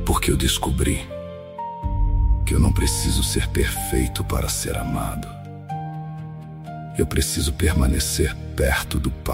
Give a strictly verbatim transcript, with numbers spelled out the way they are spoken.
porque eu descobri que eu não preciso ser perfeito para ser amado. Eu preciso permanecer perto do Pai.